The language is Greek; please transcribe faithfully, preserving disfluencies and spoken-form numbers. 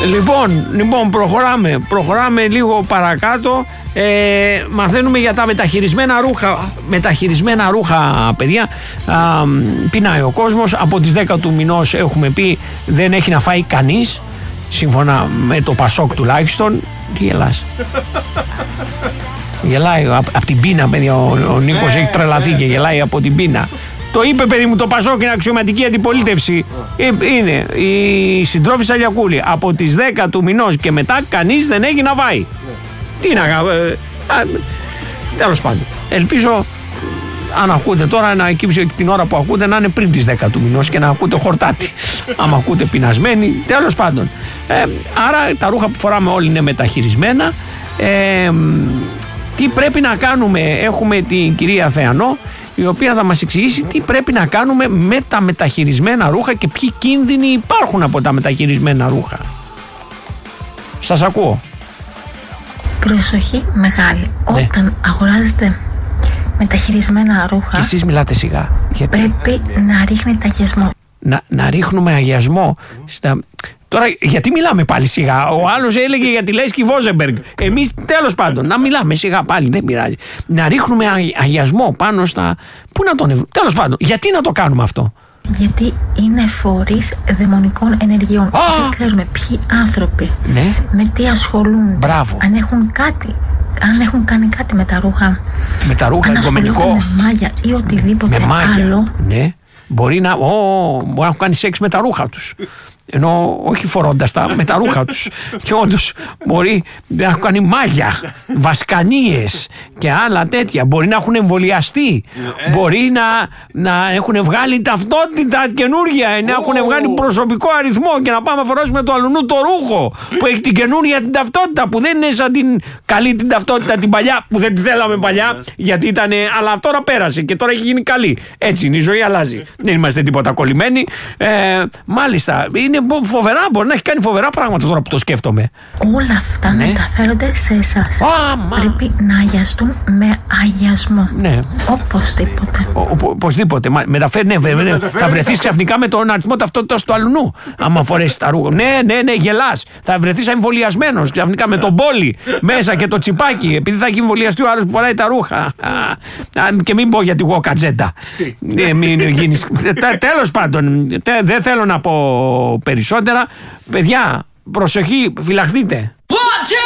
Λοιπόν, λοιπόν προχωράμε, προχωράμε λίγο παρακάτω. ε, Μαθαίνουμε για τα μεταχειρισμένα ρούχα. Μεταχειρισμένα ρούχα, παιδιά. Α, πεινάει ο κόσμος. Από τις δέκα του μηνός έχουμε πει δεν έχει να φάει κανείς, σύμφωνα με το Πασόκ τουλάχιστον. Τι γελάς? Γελάει από απ την πείνα, παιδιά. Ο, ο Νίκος έχει τρελαθεί και γελάει από την πείνα. Το είπε, παιδί μου, το Πασόκ είναι αξιωματική αντιπολίτευση. Είναι η συντρόφισσα Λιακούλη. Από τις δέκα του μηνός και μετά κανείς δεν έχει να φάει. Τι να κάνω. Ε, τέλος πάντων. Ελπίζω, αν ακούτε τώρα, να εκεί την ώρα που ακούτε να είναι πριν τις δέκα του μηνός και να ακούτε χορτάτη. Αν ακούτε πεινασμένοι, τέλος πάντων. Ε, άρα τα ρούχα που φοράμε όλοι είναι μεταχειρισμένα. Ε, τι πρέπει να κάνουμε? Έχουμε την κυρία Θεανό, η οποία θα μας εξηγήσει τι πρέπει να κάνουμε με τα μεταχειρισμένα ρούχα και ποιοι κίνδυνοι υπάρχουν από τα μεταχειρισμένα ρούχα. Σας ακούω. Προσοχή μεγάλη. Ναι. Όταν αγοράζετε μεταχειρισμένα ρούχα, και εσείς μιλάτε σιγά. Γιατί... πρέπει να ρίχνετε αγιασμό. Να, να ρίχνουμε αγιασμό στα... Τώρα, γιατί μιλάμε πάλι σιγά? Ο άλλος έλεγε για τη Λέσκη Βόζεμπεργκ. Εμείς, τέλος πάντων, να μιλάμε σιγά πάλι, δεν πειράζει. Να ρίχνουμε αγιασμό πάνω στα. Πού να τον. Τέλος πάντων, γιατί να το κάνουμε αυτό? Γιατί είναι φορείς δαιμονικών ενεργειών. Oh! Δεν ξέρουμε ποιοι άνθρωποι, ναι, με τι ασχολούνται. Μπράβο. Αν έχουν κάτι. Αν έχουν κάνει κάτι με τα ρούχα. Με τα ρούχα, εγκομενικό. Με μάγια ή οτιδήποτε με μάγια, άλλο. Ναι. Μπορεί να, ο, μπορεί να έχουν κάνει σεξ με τα ρούχα τους. Ενώ όχι φορώντας τα, με τα ρούχα τους. Και όντως μπορεί να έχουν κάνει μάγια, βασκανίες και άλλα τέτοια. Μπορεί να έχουν εμβολιαστεί. Ε. Μπορεί να, να έχουν βγάλει ταυτότητα καινούργια, να έχουν oh. βγάλει προσωπικό αριθμό και να πάμε να φορέσουμε το αλουνού το ρούχο που έχει την καινούρια την ταυτότητα, που δεν είναι σαν την καλή την ταυτότητα την παλιά, που δεν τη θέλαμε παλιά γιατί ήταν, αλλά τώρα πέρασε και τώρα έχει γίνει καλή. Έτσι είναι, η ζωή αλλάζει. Δεν είμαστε τίποτα κολλημένοι. Ε, μάλιστα, είναι φοβερά, μπορεί να έχει κάνει φοβερά πράγματα τώρα που το σκέφτομαι. Όλα αυτά, ναι, μεταφέρονται σε εσάς. Ah, πρέπει να αγιαστούν με αγιασμό. Ναι. Οπωσδήποτε. Ο, ο, οπωσδήποτε. Μεταφέρει, ναι, βέβαια, ναι. Θα βρεθείς ξαφνικά με τον αριθμό ταυτότητας του αλουνού. Άμα φορέσεις τα ρούχα. Ναι, ναι, ναι, γελάς. Θα βρεθείς εμβολιασμένος ξαφνικά με τον μπόλι μέσα και το τσιπάκι. Επειδή θα έχει εμβολιαστεί ο άλλος που φοράει τα ρούχα. Και μην πω για τη γουοκατζέντα. Τέλος πάντων, δεν θέλω να πω περισσότερα. Παιδιά, προσοχή, φυλαχτείτε.